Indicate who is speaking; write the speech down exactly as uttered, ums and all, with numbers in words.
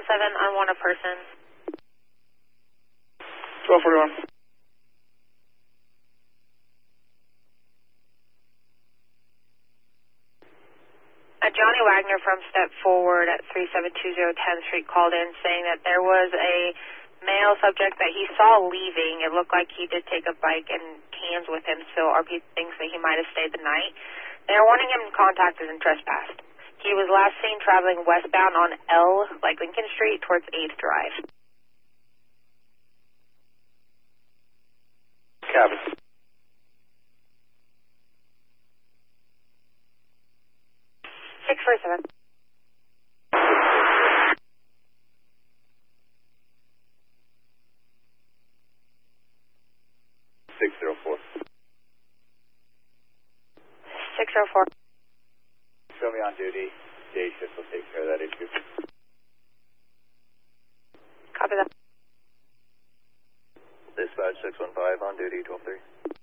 Speaker 1: seven, unwanted person.
Speaker 2: twelve forty-one.
Speaker 1: Uh, Johnny Wagner from Step Forward at three seven two zero tenth Street called in saying that there was a male subject that he saw leaving. It looked like he did take a bike and cans with him, so R P thinks that he might have stayed the night. They are wanting him contacted and trespassed. He was last seen traveling westbound on L, like Lincoln Street, towards eighth Drive.
Speaker 2: Copy.
Speaker 1: six four seven.
Speaker 2: six zero four.
Speaker 1: six zero four.
Speaker 2: Show me on duty. Day shift will take care of that issue.
Speaker 1: Copy that.
Speaker 2: Dispatch six one five on duty, twelve three.